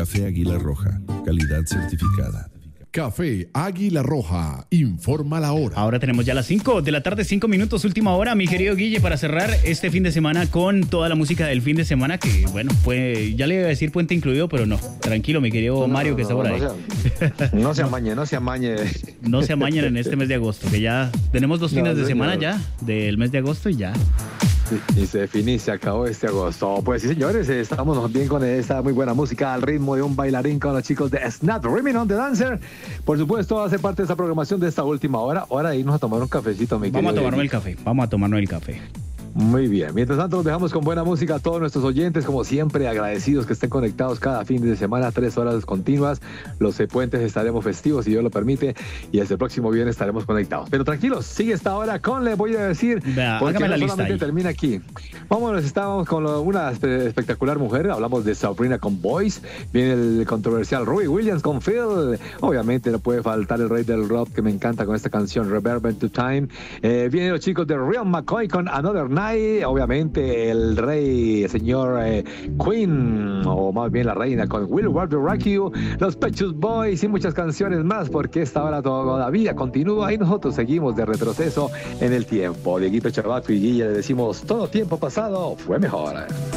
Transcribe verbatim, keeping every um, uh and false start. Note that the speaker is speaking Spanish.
Café Águila Roja, calidad certificada. Café Águila Roja, informa la hora. Ahora tenemos ya las cinco de la tarde, cinco minutos, última hora, mi querido Guille, para cerrar este fin de semana con toda la música del fin de semana, que bueno, fue, ya le iba a decir puente incluido, pero no, tranquilo, mi querido no, Mario, no, que está no, por no ahí. Se, no se amañe, no se amañe. No se amañen en este mes de agosto, que ya tenemos dos fines no, de semana señor. ya, del mes de agosto y ya. Y se finí, se acabó este agosto. Pues sí, señores, estamos bien con esta muy buena música al ritmo de un bailarín con los chicos de Snap Rimming on the Dancer. Por supuesto, hace parte de esta programación de esta última hora. Hora de irnos a tomar un cafecito, mi Vamos a querido tomarnos el Edith. café, vamos a tomarnos el café. Muy bien. Mientras tanto, los dejamos con buena música a todos nuestros oyentes, como siempre, agradecidos que estén conectados cada fin de semana, tres horas continuas. Los puentes estaremos festivos, si Dios lo permite, y hasta el próximo viernes estaremos conectados. Pero tranquilos, sigue esta hora con, les voy a decir, Vea, porque hágame no la lista solamente ahí. termina aquí. Vámonos, estábamos con lo- una espe- espectacular mujer, hablamos de Sabrina con Boys, viene el controversial Robbie Williams con Phil, obviamente no puede faltar el rey del rock que me encanta con esta canción, Reverberant to Time, eh, vienen los chicos de Real McCoy con Another Night, obviamente el rey, el señor eh, Queen, o más bien la reina con Will Ward the Rock You, los Pet Shop Boys y muchas canciones más, porque esta hora todavía continúa y nosotros seguimos de retroceso en el tiempo. Dieguito Chavaco y Guilla le decimos, todo tiempo pasado fue mejor.